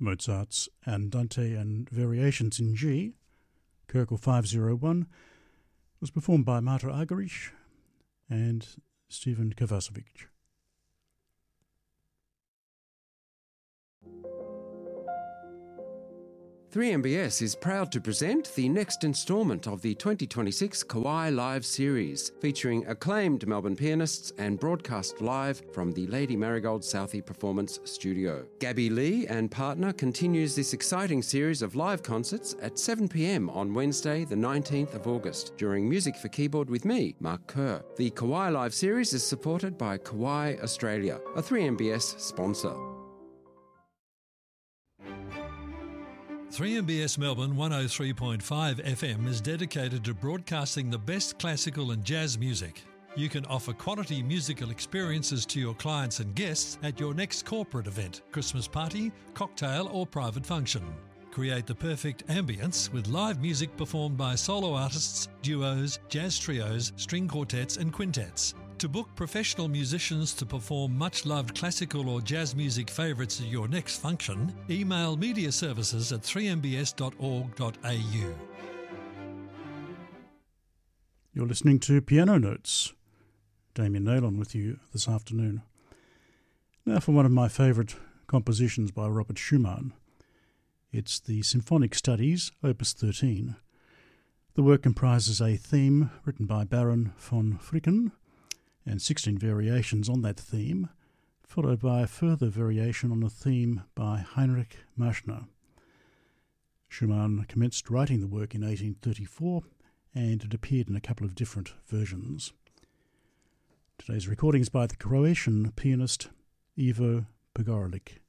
Mozart's Andante and Variations in G, Köchel 501, was performed by Marta Argerich and Stephen Kovacevic. .3MBS is proud to present the next instalment of the 2026 Kawai Live series, featuring acclaimed Melbourne pianists and broadcast live from the Lady Marigold Southey Performance Studio. Gabby Lee and partner continues this exciting series of live concerts at 7 p.m. on Wednesday, the 19th of August, during Music for Keyboard with me, Mark Kerr. The Kawai Live series is supported by Kawai Australia, a 3MBS sponsor. 3MBS Melbourne 103.5 FM is dedicated to broadcasting the best classical and jazz music. You can offer quality musical experiences to your clients and guests at your next corporate event, Christmas party, cocktail or private function. Create the perfect ambience with live music performed by solo artists, duos, jazz trios, string quartets and quintets. To book professional musicians to perform much-loved classical or jazz music favourites at your next function, email mediaservices@3mbs.org.au. You're listening to Piano Notes. Damien Naylon with you this afternoon. Now for one of my favourite compositions by Robert Schumann. It's the Symphonic Studies, Opus 13. The work comprises a theme written by Baron von Fricken and 16 variations on that theme, followed by a further variation on a theme by Heinrich Marschner. Schumann commenced writing the work in 1834, and it appeared in a couple of different versions. Today's recording is by the Croatian pianist Ivo Pogorelic.